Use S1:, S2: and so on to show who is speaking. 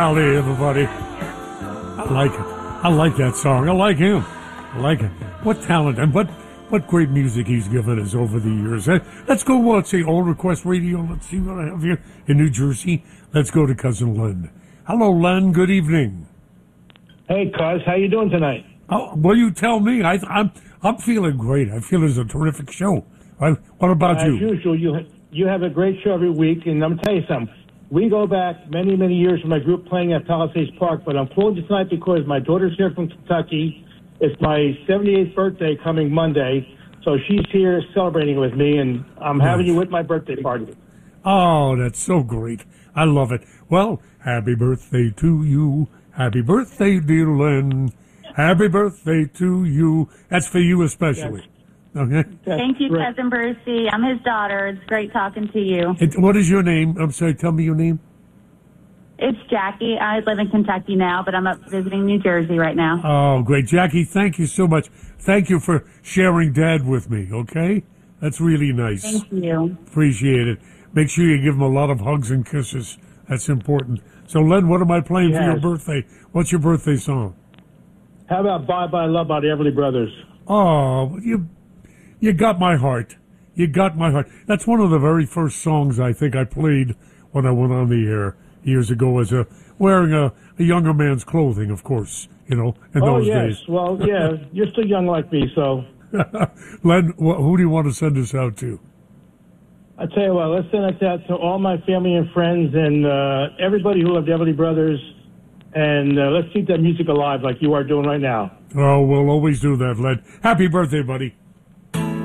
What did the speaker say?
S1: Howdy, everybody. I like it. I like that song. I like him. I like it. What talent and what great music he's given us over the years. Let's go watch the Old Request Radio. Let's see what I have here in New Jersey. Let's go to Cousin Len. Hello, Len. Good evening.
S2: Hey, Cuz. How you doing tonight?
S1: Oh, well, you tell me. I'm feeling great. I feel it's a terrific show. What about you?
S2: As usual, you have a great show every week, and I'm going to tell you something. We go back many, many years with my group playing at Palisades Park, but I'm calling you tonight because my daughter's here from Kentucky. It's my 78th birthday coming Monday, so she's here celebrating with me, and I'm having you with my birthday party.
S1: Oh, that's so great. I love it. Well, happy birthday to you. Happy birthday, dear Len. Happy birthday to you. That's for you especially.
S2: Yes.
S1: Okay.
S3: Thank you, Cousin Brucey. I'm his daughter. It's great talking to you.
S1: What is your name? I'm sorry, tell me your name.
S3: It's Jackie. I live in Kentucky now, but I'm up visiting New Jersey right now.
S1: Oh, great. Jackie, thank you so much. Thank you for sharing Dad with me, okay? That's really nice.
S3: Thank you.
S1: Appreciate it. Make sure you give him a lot of hugs and kisses. That's important. So, Len, what am I playing for your birthday? What's your birthday song?
S2: How about Bye Bye Love by the Everly Brothers?
S1: Oh, you got my heart. You got my heart. That's one of the very first songs I think I played when I went on the air years ago as wearing a younger man's clothing, of course, in those days.
S2: Well, yeah, you're still young like me, so.
S1: Len, who do you want to send this out to?
S2: I tell you what, let's send it out to all my family and friends and everybody who loved the Everly Brothers, and let's keep that music alive like you are doing right now.
S1: Oh, we'll always do that, Len. Happy birthday, buddy.